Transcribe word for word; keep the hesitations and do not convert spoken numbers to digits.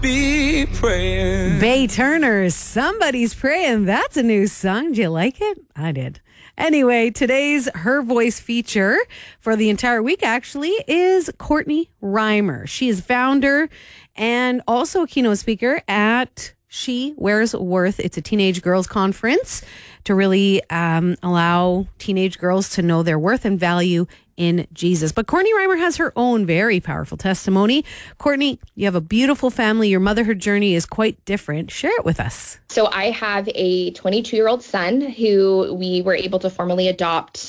Be praying. Bay Turner, Somebody's Praying. That's a new song. Do you like it? I did. Anyway, today's Her Voice feature for the entire week actually is Courtney Reimer. She is founder and also a keynote speaker at She Wears Worth. It's a teenage girls conference to really um, allow teenage girls to know their worth and value in Jesus. But Courtney Reimer has her own very powerful testimony. Courtney, you have a beautiful family. Your motherhood journey is quite different. Share it with us. So I have a twenty-two-year-old son who we were able to formally adopt